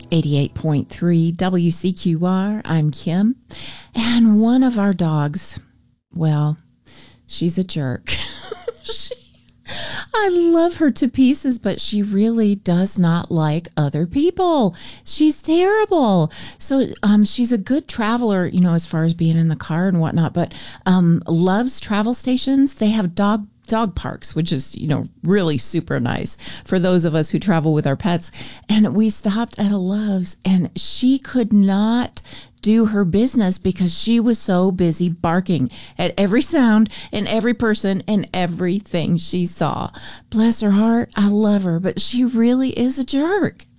88.3 WCQR. I'm Kim. And one of our dogs, well, she's a jerk. I love her to pieces, but she really does not like other people. She's terrible. So she's a good traveler, you know, as far as being in the car and whatnot, but loves travel stations. They have dog parks, which is, you know, really super nice for those of us who travel with our pets. And we stopped at a Love's and she could not do her business because she was so busy barking at every sound and every person and everything she saw. Bless her heart. I love her, but she really is a jerk.